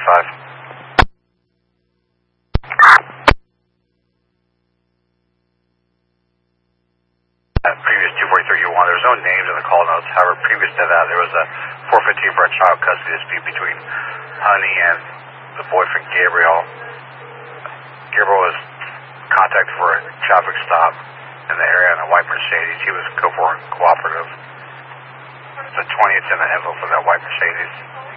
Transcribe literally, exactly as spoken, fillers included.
five. At previous two forty-three U one, there was no names in the call notes. However, previous to that, there was a four fifteen for a child custody dispute between Honey and the boyfriend Gabriel. Gabriel was contacted for a traffic stop in the area in a white Mercedes. He was co cooperative. The twentieth in the envelope for that white Mercedes.